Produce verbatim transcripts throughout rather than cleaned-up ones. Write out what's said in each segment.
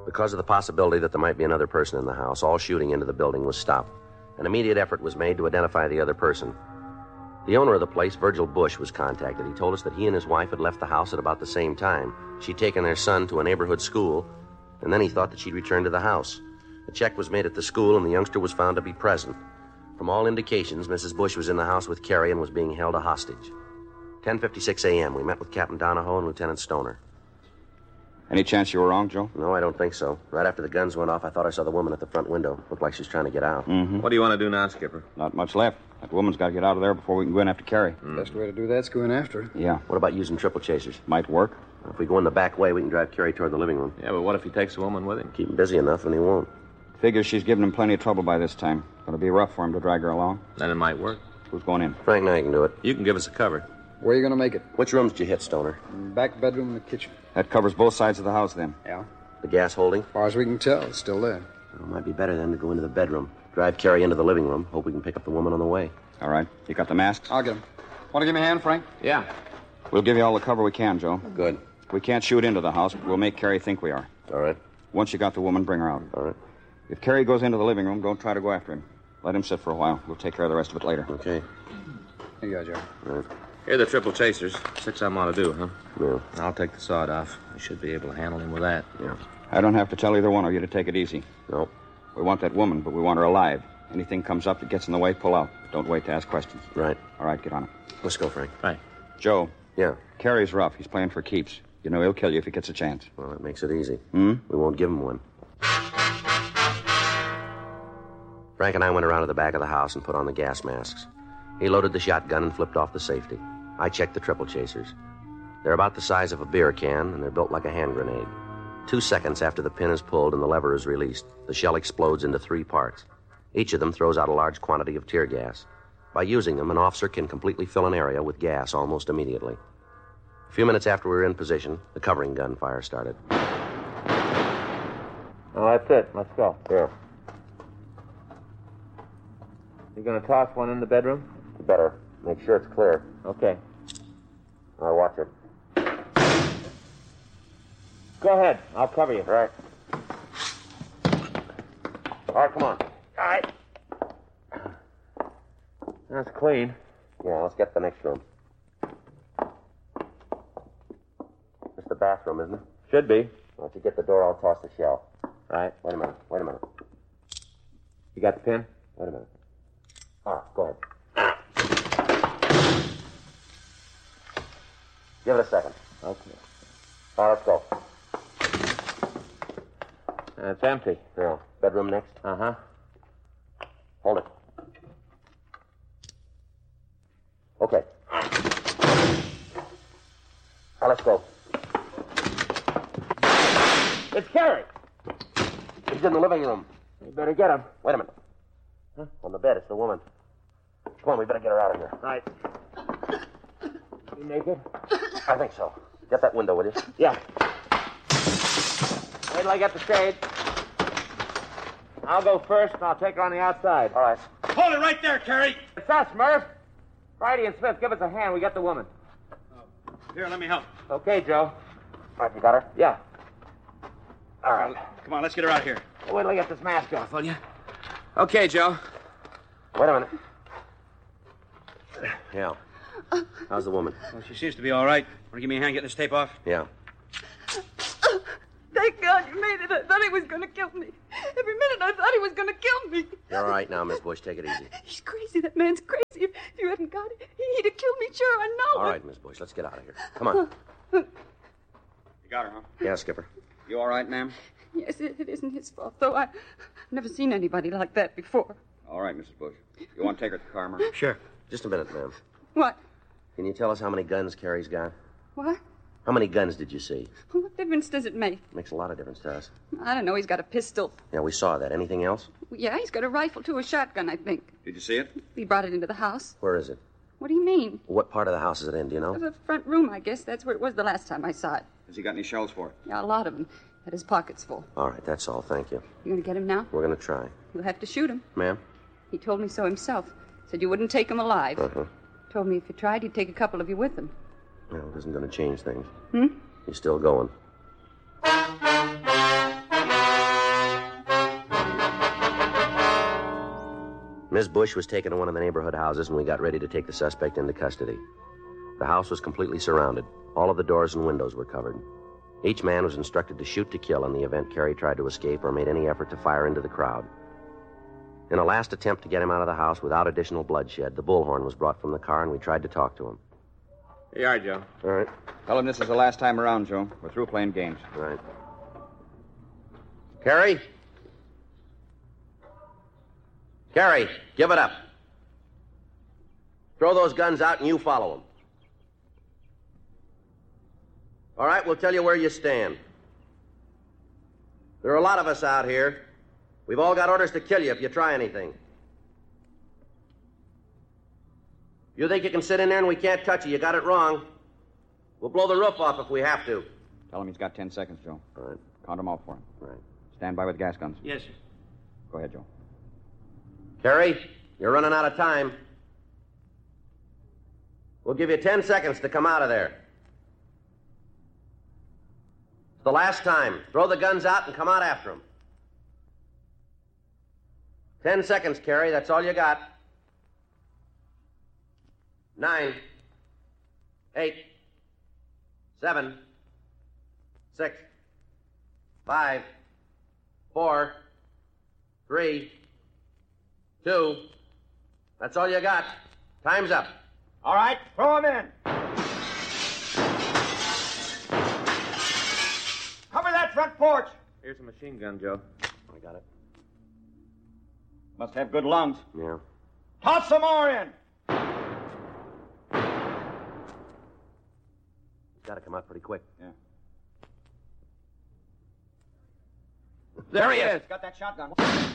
Because of the possibility that there might be another person in the house, all shooting into the building was stopped. An immediate effort was made to identify the other person. The owner of the place, Virgil Bush, was contacted. He told us that he and his wife had left the house at about the same time. She'd taken their son to a neighborhood school, and then he thought that she'd return to the house. A check was made at the school, and the youngster was found to be present. From all indications, Missus Bush was in the house with Carrie and was being held a hostage. ten fifty-six a.m., we met with Captain Donahoe and Lieutenant Stoner. Any chance you were wrong, Joe? No, I don't think so. Right after the guns went off, I thought I saw the woman at the front window. Looked like she was trying to get out. Mm-hmm. What do you want to do now, Skipper? Not much left. That woman's got to get out of there before we can go in after Carrie. Mm. Best way to do that's go in after her. Yeah. What about using triple chasers? Might work. If we go in the back way, we can drive Carrie toward the living room. Yeah, but what if he takes the woman with him? Keep him busy enough, and he won't. Figures she's given him plenty of trouble by this time. Gonna be rough for him to drag her along. Then it might work. Who's going in? Frank and I can do it. You can give us a cover. Where are you going to make it? Which rooms did you hit, Stoner? Back bedroom and the kitchen. That covers both sides of the house, then. Yeah. The gas holding? As far as we can tell, it's still there. Well, it might be better then to go into the bedroom. Drive Carrie into the living room. Hope we can pick up the woman on the way. All right. You got the masks? I'll get them. Want to give me a hand, Frank? Yeah. We'll give you all the cover we can, Joe. Good. We can't shoot into the house, but we'll make Carrie think we are. All right. Once you got the woman, bring her out. All right. If Carrie goes into the living room, don't try to go after him. Let him sit for a while. We'll take care of the rest of it later. Okay. Here you go, Joe. All right. Here are the triple chasers. Six of them ought to do, huh? Yeah. I'll take the sawed off. We should be able to handle him with that. Yeah. I don't have to tell either one of you to take it easy. No. We want that woman, but we want her alive. Anything comes up that gets in the way, pull out. Don't wait to ask questions. Right. All right, get on it. Let's go, Frank. Right. Joe. Yeah. Carrie's rough. He's playing for keeps. You know he'll kill you if he gets a chance. Well, that makes it easy. Hmm? We won't give him one. Frank and I went around to the back of the house and put on the gas masks. He loaded the shotgun and flipped off the safety. I checked the triple chasers. They're about the size of a beer can, and they're built like a hand grenade. Two seconds after the pin is pulled and the lever is released, the shell explodes into three parts. Each of them throws out a large quantity of tear gas. By using them, an officer can completely fill an area with gas almost immediately. A few minutes after we were in position, the covering gun fire started. Oh, that's it. Let's go. Yeah. You going to toss one in the bedroom? Better. Make sure it's clear. Okay. All right, watch it. Go ahead. I'll cover you. All right. All right, come on. All right. That's clean. Yeah, let's get the next room. It's the bathroom, isn't it? Should be. Once you get the door, I'll toss the shell. Right. Wait a minute. Wait a minute. You got the pin? Wait a minute. Ah, go ahead. Give it a second. Okay. All right, let's go. Uh, it's empty. Yeah. Bedroom next. Uh-huh. Hold it. Okay. Now let's go. It's Carrie. He's in the living room. You better get him. Wait a minute. Huh? On the bed. It's the woman. Come on, we better get her out of here. Right. You make it? I think so. Get that window, will you? Yeah. Wait till I get the shade. I'll go first, and I'll take her on the outside. All right. Hold it right there, Carrie. It's us, Murph. Friday and Smith, give us a hand. We got the woman. Here, let me help. Okay, Joe. All right, you got her? Yeah. All right. Come on, let's get her out of here. Wait till I get this mask off, will you? Okay, Joe. Wait a minute. Yeah. How's the woman? Well, she seems to be all right. Want to give me a hand getting this tape off? Yeah. Thank God you made it. I thought he was going to kill me. Every minute I thought he was going to kill me. You're all right now, Miss Bush. Take it easy. He's crazy. That man's crazy. If, if you hadn't got it, he'd have killed me. Sure, I know. All right, Miss Bush. Let's get out of here. Come on. You got her, huh? Yeah, Skipper. You all right, ma'am? Yes, it, it isn't his fault, though. I've never seen anybody like that before. All right, Missus Bush. You want to take her to the car, Murph? Sure. Just a minute, ma'am. What? Can you tell us how many guns Carrie's got? What? How many guns did you see? What difference does it make? Makes a lot of difference to us. I don't know. He's got a pistol. Yeah, we saw that. Anything else? Yeah, he's got a rifle, too, a shotgun, I think. Did you see it? He brought it into the house. Where is it? What do you mean? What part of the house is it in, do you know? The front room, I guess. That's where it was the last time I saw it. Has he got any shells for it? Yeah, a lot of them. Had his pockets full. All right, that's all. Thank you. You gonna get him now? We're going to try. You'll have to shoot him. Ma'am? He told me so himself. Said you wouldn't take him alive. Uh-huh. Told me if you tried, he'd take a couple of you with him. Well, it isn't going to change things. Hmm? He's still going. Miz Bush was taken to one of the neighborhood houses, and we got ready to take the suspect into custody. The house was completely surrounded. All of the doors and windows were covered. Each man was instructed to shoot to kill in the event Carey tried to escape or made any effort to fire into the crowd. In a last attempt to get him out of the house without additional bloodshed, the bullhorn was brought from the car, and we tried to talk to him. Here you are, Joe. All right. Tell him this is the last time around, Joe. We're through playing games. All right. Carey? Carey, give it up. Throw those guns out and you follow them. All right, we'll tell you where you stand. There are a lot of us out here. We've all got orders to kill you if you try anything. You think you can sit in there and we can't touch you? You got it wrong. We'll blow the roof off if we have to. Tell him he's got ten seconds, Joe. All right. Count them out for him. All right. Stand by with gas guns. Yes, sir. Go ahead, Joe. Carey, you're running out of time. We'll give you ten seconds to come out of there. It's the last time. Throw the guns out and come out after them. Ten seconds, Carey. That's all you got. Nine. Eight. Seven. Six. Five. Four. Three. Two. That's all you got. Time's up. All right, throw him in. Cover that front porch. Here's a machine gun, Joe. I got it. Must have good lungs. Yeah. Toss some more in. It's got to come out pretty quick. Yeah. There he is. Got that shotgun.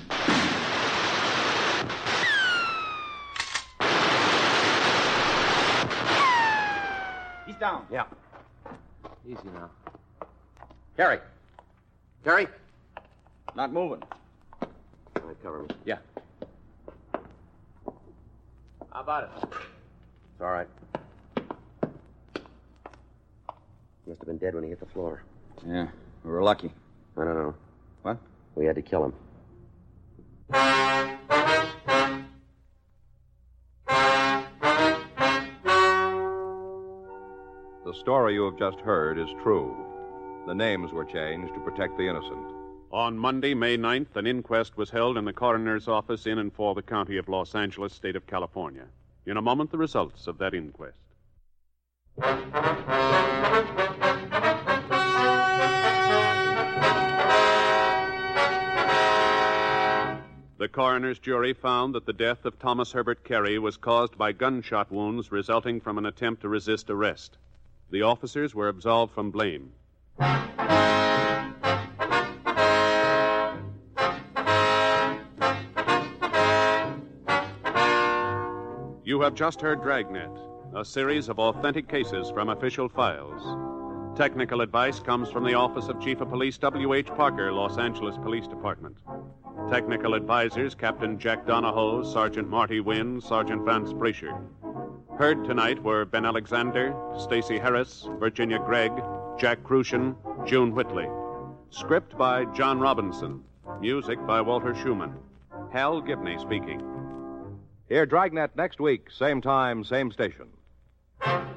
He's down. Yeah. Easy now. Carey. Carey. Not moving. All right, cover me. Yeah. How about it? It's all right. Must have been dead when he hit the floor. Yeah, we were lucky. I don't know. What? We had to kill him. The story you have just heard is true. The names were changed to protect the innocent. On Monday, May ninth, an inquest was held in the coroner's office in and for the county of Los Angeles, state of California. In a moment, the results of that inquest. The coroner's jury found that the death of Thomas Herbert Carey was caused by gunshot wounds resulting from an attempt to resist arrest. The officers were absolved from blame. You have just heard Dragnet, a series of authentic cases from official files. Technical advice comes from the Office of Chief of Police W H Parker, Los Angeles Police Department. Technical advisors Captain Jack Donahoe, Sergeant Marty Wynn, Sergeant Vance Brasher. Heard tonight were Ben Alexander, Stacey Harris, Virginia Gregg, Jack Crucian, June Whitley. Script by John Robinson. Music by Walter Schumann. Hal Gibney speaking. Hear Dragnet next week, same time, same station.